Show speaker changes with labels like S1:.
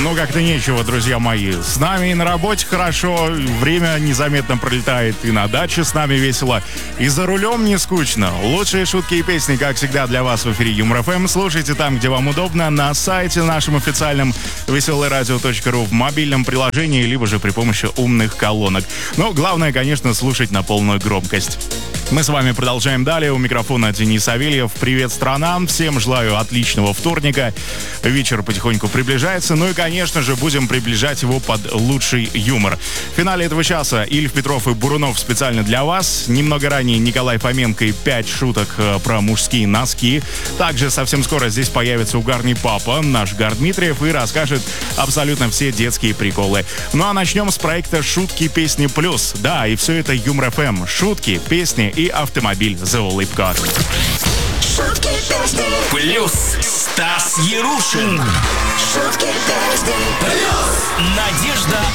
S1: Ну, как-то нечего, друзья мои. С нами и на работе хорошо, время незаметно пролетает, и на даче с нами весело, и за рулем не скучно. Лучшие шутки и песни, как всегда, для вас в эфире Юмор ФМ. Слушайте там, где вам удобно, на сайте нашем официальном веселорадио.ру, в мобильном приложении, либо же при помощи умных колонок. Но главное, конечно, слушать на полную громкость. Мы с вами продолжаем далее. У микрофона Денис Савельев. Привет, страна. Всем желаю отличного вторника. Вечер потихоньку приближается. Ну и, конечно же, будем приближать его под лучший юмор. В финале этого часа Ильф, Петров и Бурунов специально для вас. Немного ранее Николай Фоменко и 5 шуток про мужские носки. Также совсем скоро здесь появится угарный папа, наш Гар Дмитриев, и расскажет абсолютно все детские приколы. Ну а начнем с проекта «Шутки, песни, плюс». Да, и все это Юмор ФМ. Шутки, песни и автомобиль «The Улыбка».
S2: Шутки, песни,
S3: Плюс Стас Ярушин.
S2: шутки, песни,
S3: Плюс Надежда